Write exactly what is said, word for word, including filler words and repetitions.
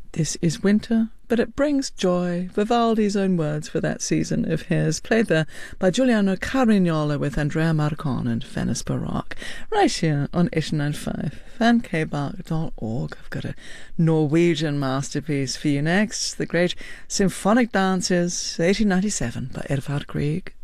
This is winter, but it brings joy. Vivaldi's own words for that season of his, played there by Giuliano Carmignola with Andrea Marcon and Venice Baroque, right here on eighty nine point five fan k bach dot org. I've got a Norwegian masterpiece for you next, the great Symphonic Dances, eighteen ninety-seven, by Edvard Grieg.